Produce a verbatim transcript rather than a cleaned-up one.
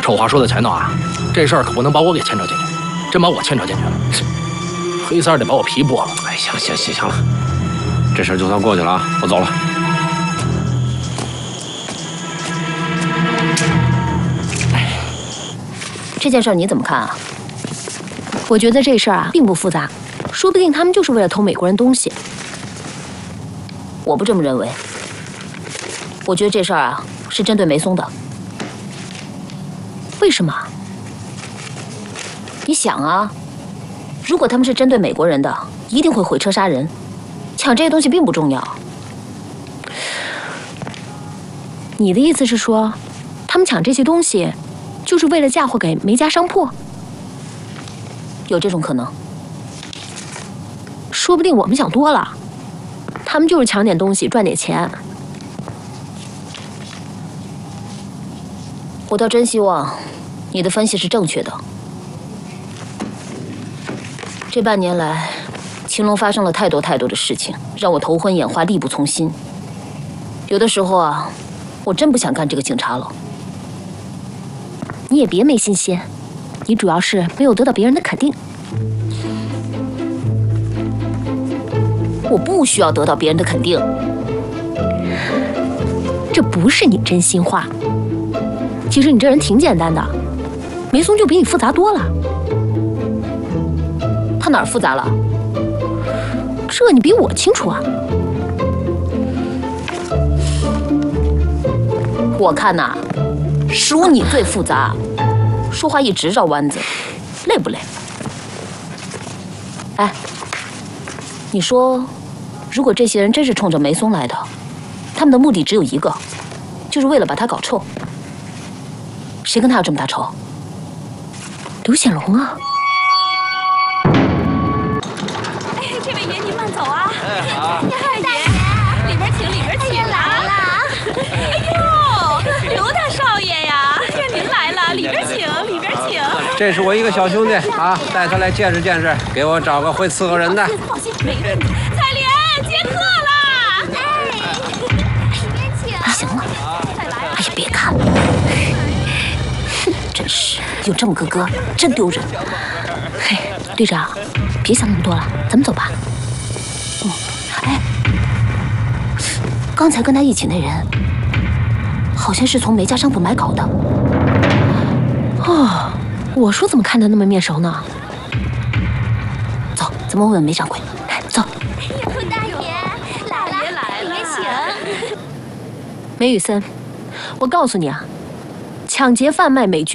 丑话说在前头啊，这事儿可不能把我给牵扯进去，真把我牵扯进去了，黑三儿得把我皮剥了。 哎，行行行行了，这事儿就算过去了啊，我走了。 这件事儿你怎么看啊？我觉得这事儿啊并不复杂，说不定他们就是为了偷美国人东西。我不这么认为，我觉得这事儿啊是针对梅松的。为什么？你想啊，如果他们是针对美国人的，一定会毁车杀人。抢这些东西并不重要。你的意思是说，他们抢这些东西，就是为了嫁祸给梅家商铺？有这种可能。说不定我们想多了，他们就是抢点东西赚点钱。我倒真希望你的分析是正确的。这半年来，秦龙发生了太多太多的事情，让我头昏眼花，力不从心。有的时候啊，我真不想干这个警察了。你也别没信心，你主要是没有得到别人的肯定。我不需要得到别人的肯定，这不是你真心话。其实你这人挺简单的，梅松就比你复杂多了。他哪儿复杂了？这你比我清楚啊。我看呐，属你最复杂，说话一直绕弯子，累不累？哎，你说，如果这些人真是冲着梅松来的，他们的目的只有一个，就是为了把他搞臭。谁跟他有这么大仇？刘显龙啊！ 哎，这位爷您慢走啊！ 哎，好。 二爷，里边请，里边请啊！来了！哎呦，刘大少爷呀，您来了，里边请，里边请。 这是我一个小兄弟啊，带他来见识见识，给我找个会伺候人的。 放心，没问题。彩莲接客啦！哎，里边请。 行了，哎呀，别看了。真是有这么个哥，真丢人。嘿，队长，别想那么多了，咱们走吧。嗯，哎，刚才跟他一起那人，好像是从梅家商铺买稿的。哦，我说怎么看他那么面熟呢？走，咱们问问梅掌柜。来，走。 坤大爷来了，里面请。 梅雨森，我告诉你啊，抢劫贩卖美军。